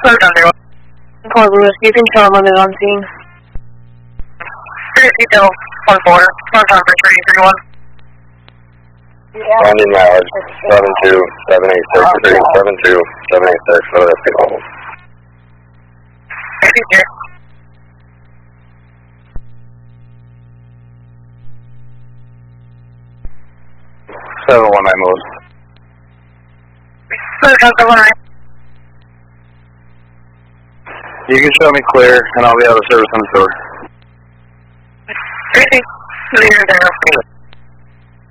Call Lewis, you can show him when it's on scene. Detail 1-4, sometime for 331. Finding mileage, 72786, 72786, so that's the Thank you. 719 moves. 719. You can show me clear, and I'll be out of service on the tour. 30, clear there.